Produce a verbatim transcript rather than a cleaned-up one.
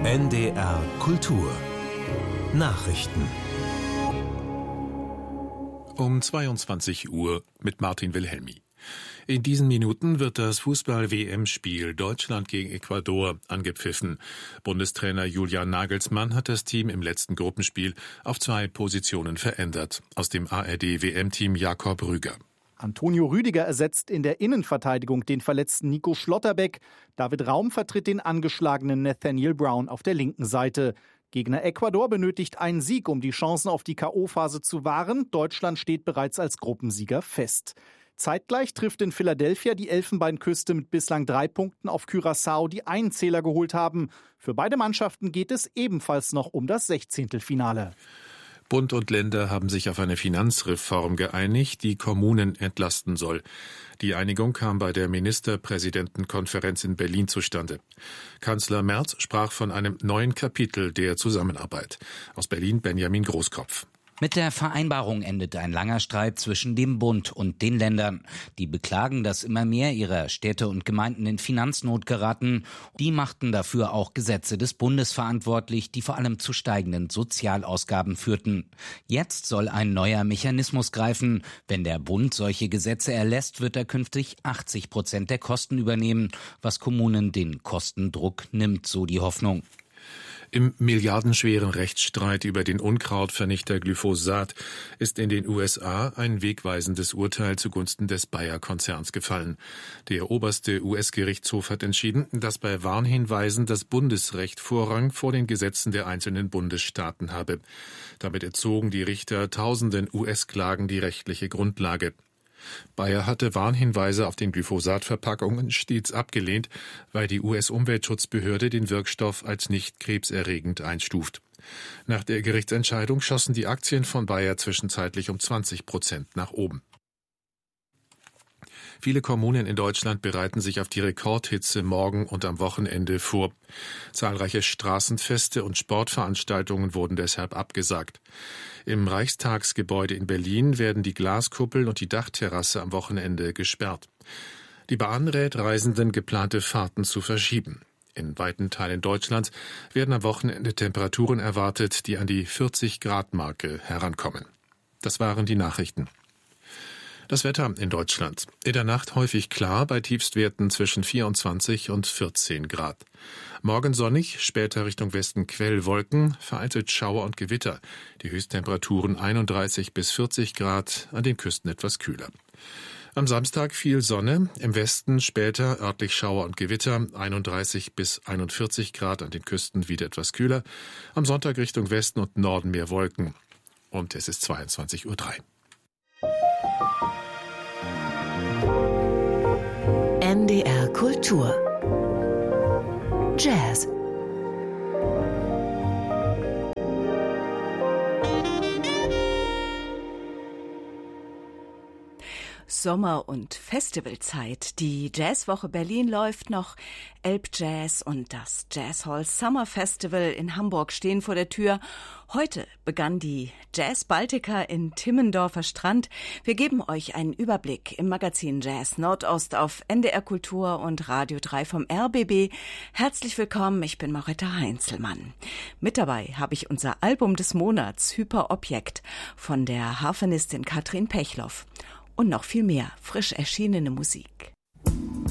N D R Kultur Nachrichten um zweiundzwanzig Uhr mit Martin Wilhelmi. In diesen Minuten wird das Fußball-W M-Spiel Deutschland gegen Ecuador angepfiffen. Bundestrainer Julian Nagelsmann hat das Team im letzten Gruppenspiel auf zwei Positionen verändert. Aus dem A R D-W M-Team Jakob Rüger. Antonio Rüdiger ersetzt in der Innenverteidigung den verletzten Nico Schlotterbeck. David Raum vertritt den angeschlagenen Nathaniel Brown auf der linken Seite. Gegner Ecuador benötigt einen Sieg, um die Chancen auf die K O-Phase zu wahren. Deutschland steht bereits als Gruppensieger fest. Zeitgleich trifft in Philadelphia die Elfenbeinküste mit bislang drei Punkten auf Curaçao, die einen Zähler geholt haben. Für beide Mannschaften geht es ebenfalls noch um das Sechzehntelfinale. Bund und Länder haben sich auf eine Finanzreform geeinigt, die Kommunen entlasten soll. Die Einigung kam bei der Ministerpräsidentenkonferenz in Berlin zustande. Kanzler Merz sprach von einem neuen Kapitel der Zusammenarbeit. Aus Berlin Benjamin Großkopf. Mit der Vereinbarung endet ein langer Streit zwischen dem Bund und den Ländern. Die beklagen, dass immer mehr ihrer Städte und Gemeinden in Finanznot geraten. Die machten dafür auch Gesetze des Bundes verantwortlich, die vor allem zu steigenden Sozialausgaben führten. Jetzt soll ein neuer Mechanismus greifen. Wenn der Bund solche Gesetze erlässt, wird er künftig achtzig Prozent der Kosten übernehmen, was Kommunen den Kostendruck nimmt, so die Hoffnung. Im milliardenschweren Rechtsstreit über den Unkrautvernichter Glyphosat ist in den U S A ein wegweisendes Urteil zugunsten des Bayer-Konzerns gefallen. Der oberste U S-Gerichtshof hat entschieden, dass bei Warnhinweisen das Bundesrecht Vorrang vor den Gesetzen der einzelnen Bundesstaaten habe. Damit entzogen die Richter tausenden U S-Klagen die rechtliche Grundlage. Bayer hatte Warnhinweise auf den Glyphosat-Verpackungen stets abgelehnt, weil die U S-Umweltschutzbehörde den Wirkstoff als nicht krebserregend einstuft. Nach der Gerichtsentscheidung schossen die Aktien von Bayer zwischenzeitlich um zwanzig Prozent nach oben. Viele Kommunen in Deutschland bereiten sich auf die Rekordhitze morgen und am Wochenende vor. Zahlreiche Straßenfeste und Sportveranstaltungen wurden deshalb abgesagt. Im Reichstagsgebäude in Berlin werden die Glaskuppel und die Dachterrasse am Wochenende gesperrt. Die Bahn rät Reisenden, geplante Fahrten zu verschieben. In weiten Teilen Deutschlands werden am Wochenende Temperaturen erwartet, die an die vierzig Grad Marke herankommen. Das waren die Nachrichten. Das Wetter in Deutschland. In der Nacht häufig klar, bei Tiefstwerten zwischen vierundzwanzig und vierzehn Grad. Morgen sonnig, später Richtung Westen Quellwolken, vereinzelt Schauer und Gewitter. Die Höchsttemperaturen einunddreißig bis vierzig Grad, an den Küsten etwas kühler. Am Samstag viel Sonne, im Westen später örtlich Schauer und Gewitter, einunddreißig bis einundvierzig Grad, an den Küsten wieder etwas kühler. Am Sonntag Richtung Westen und Norden mehr Wolken. Und es ist zweiundzwanzig Uhr drei. N D R Kultur Jazz. Sommer- und Festivalzeit. Die Jazzwoche Berlin läuft noch. Elbjazz und das Jazzhall Summer Festival in Hamburg stehen vor der Tür. Heute begann die Jazz Baltica in Timmendorfer Strand. Wir geben euch einen Überblick im Magazin Jazz Nordost auf N D R Kultur und Radio drei vom R B B. Herzlich willkommen, ich bin Marietta Heinzelmann. Mit dabei habe ich unser Album des Monats Hyperobjekt von der Harfenistin Katrin Pechloff. Und noch viel mehr frisch erschienene Musik.